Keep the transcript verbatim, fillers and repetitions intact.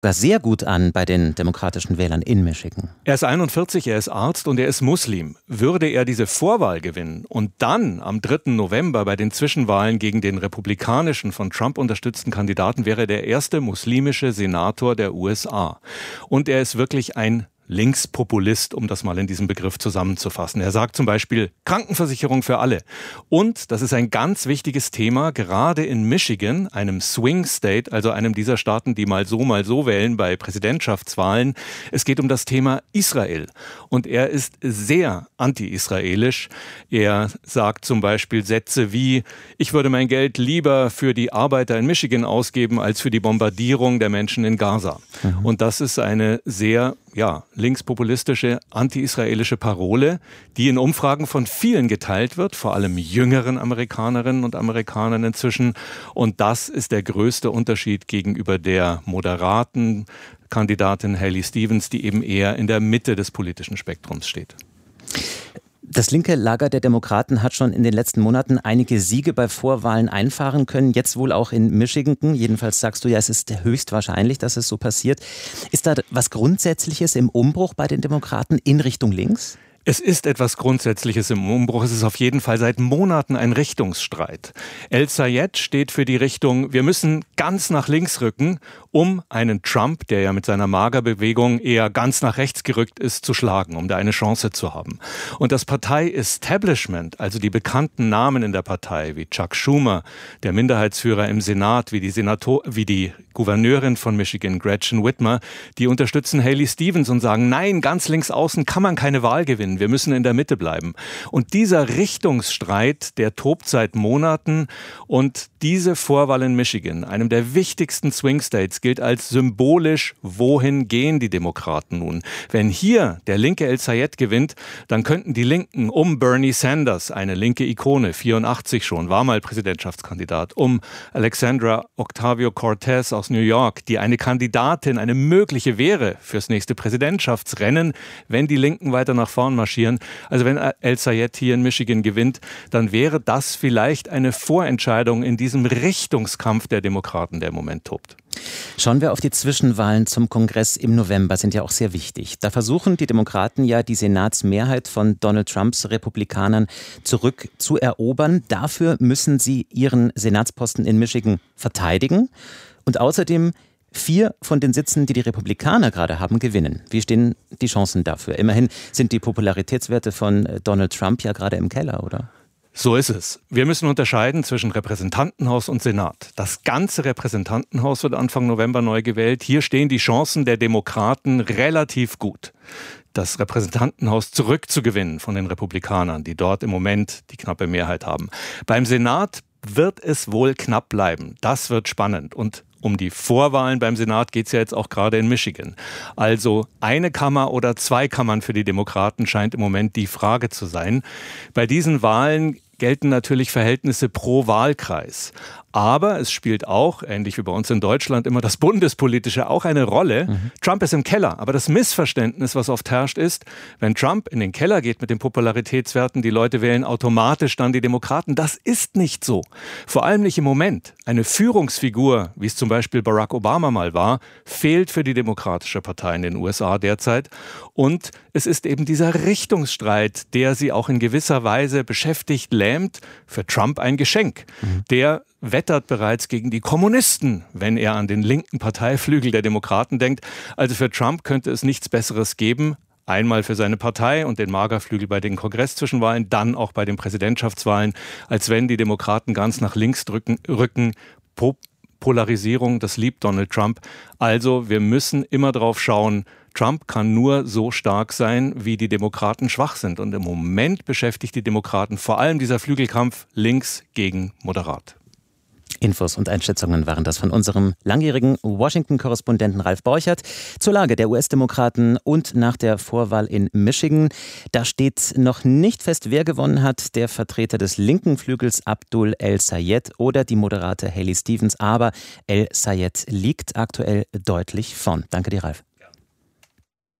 sehr gut an bei den demokratischen Wählern in Michigan. Er ist einundvierzig, er ist Arzt und er ist Muslim. Würde er diese Vorwahl gewinnen und dann am dritten November bei den Zwischenwahlen gegen den republikanischen, von Trump unterstützten Kandidaten, wäre er der erste muslimische Senator der U S A. Und er ist wirklich ein Linkspopulist, um das mal in diesem Begriff zusammenzufassen. Er sagt zum Beispiel Krankenversicherung für alle. Und das ist ein ganz wichtiges Thema, gerade in Michigan, einem Swing State, also einem dieser Staaten, die mal so, mal so wählen bei Präsidentschaftswahlen. Es geht um das Thema Israel. Und er ist sehr anti-israelisch. Er sagt zum Beispiel Sätze wie: Ich würde mein Geld lieber für die Arbeiter in Michigan ausgeben, als für die Bombardierung der Menschen in Gaza. Mhm. Und das ist eine sehr ja, linkspopulistische, anti-israelische Parole, die in Umfragen von vielen geteilt wird, vor allem jüngeren Amerikanerinnen und Amerikanern inzwischen. Und das ist der größte Unterschied gegenüber der moderaten Kandidatin Haley Stevens, die eben eher in der Mitte des politischen Spektrums steht. Das linke Lager der Demokraten hat schon in den letzten Monaten einige Siege bei Vorwahlen einfahren können, jetzt wohl auch in Michigan. Jedenfalls sagst du ja, es ist höchstwahrscheinlich, dass es so passiert. Ist da was Grundsätzliches im Umbruch bei den Demokraten in Richtung links? Es ist etwas Grundsätzliches im Umbruch. Es ist auf jeden Fall seit Monaten ein Richtungsstreit. El-Sayed steht für die Richtung, wir müssen ganz nach links rücken, um einen Trump, der ja mit seiner Magerbewegung eher ganz nach rechts gerückt ist, zu schlagen, um da eine Chance zu haben. Und das Partei-Establishment, also die bekannten Namen in der Partei, wie Chuck Schumer, der Minderheitsführer im Senat, wie die Senator, wie die Gouverneurin von Michigan, Gretchen Whitmer, die unterstützen Haley Stevens und sagen, nein, ganz links außen kann man keine Wahl gewinnen. Wir müssen in der Mitte bleiben. Und dieser Richtungsstreit, der tobt seit Monaten. Und diese Vorwahl in Michigan, einem der wichtigsten Swing States, gilt als symbolisch, wohin gehen die Demokraten nun? Wenn hier der linke El-Sayed gewinnt, dann könnten die Linken um Bernie Sanders, eine linke Ikone, vierundachtzig schon, war mal Präsidentschaftskandidat, um Alexandra Ocasio-Cortez aus New York, die eine Kandidatin, eine mögliche wäre fürs nächste Präsidentschaftsrennen, wenn die Linken weiter nach vorn marschieren. Also wenn El-Sayed hier in Michigan gewinnt, dann wäre das vielleicht eine Vorentscheidung in diesem Richtungskampf der Demokraten, der im Moment tobt. Schauen wir auf die Zwischenwahlen zum Kongress im November, sind ja auch sehr wichtig. Da versuchen die Demokraten ja, die Senatsmehrheit von Donald Trumps Republikanern zurückzuerobern. Dafür müssen sie ihren Senatsposten in Michigan verteidigen und außerdem vier von den Sitzen, die die Republikaner gerade haben, gewinnen. Wie stehen die Chancen dafür? Immerhin sind die Popularitätswerte von Donald Trump ja gerade im Keller, oder? So ist es. Wir müssen unterscheiden zwischen Repräsentantenhaus und Senat. Das ganze Repräsentantenhaus wird Anfang November neu gewählt. Hier stehen die Chancen der Demokraten relativ gut, das Repräsentantenhaus zurückzugewinnen von den Republikanern, die dort im Moment die knappe Mehrheit haben. Beim Senat wird es wohl knapp bleiben. Das wird spannend. Und um die Vorwahlen beim Senat geht es ja jetzt auch gerade in Michigan. Also eine Kammer oder zwei Kammern für die Demokraten scheint im Moment die Frage zu sein. Bei diesen Wahlen gelten natürlich Verhältnisse pro Wahlkreis. Aber es spielt auch, ähnlich wie bei uns in Deutschland, immer das Bundespolitische auch eine Rolle. Mhm. Trump ist im Keller. Aber das Missverständnis, was oft herrscht, ist, wenn Trump in den Keller geht mit den Popularitätswerten, die Leute wählen automatisch dann die Demokraten. Das ist nicht so. Vor allem nicht im Moment. Eine Führungsfigur, wie es zum Beispiel Barack Obama mal war, fehlt für die Demokratische Partei in den U S A derzeit. Und es ist eben dieser Richtungsstreit, der sie auch in gewisser Weise beschäftigt, lähmt. Für Trump ein Geschenk. Mhm. Der wettert bereits gegen die Kommunisten, wenn er an den linken Parteiflügel der Demokraten denkt. Also für Trump könnte es nichts Besseres geben. Einmal für seine Partei und den Magerflügel bei den Kongresszwischenwahlen, dann auch bei den Präsidentschaftswahlen, als wenn die Demokraten ganz nach links drücken, rücken. Po- Polarisierung, das liebt Donald Trump. Also wir müssen immer drauf schauen, Trump kann nur so stark sein, wie die Demokraten schwach sind. Und im Moment beschäftigt die Demokraten vor allem dieser Flügelkampf links gegen moderat. Infos und Einschätzungen waren das von unserem langjährigen Washington-Korrespondenten Ralf Borchert zur Lage der U S-Demokraten und nach der Vorwahl in Michigan. Da steht noch nicht fest, wer gewonnen hat, der Vertreter des linken Flügels Abdul El-Sayed oder die moderate Haley Stevens. Aber El-Sayed liegt aktuell deutlich vorn. Danke dir, Ralf.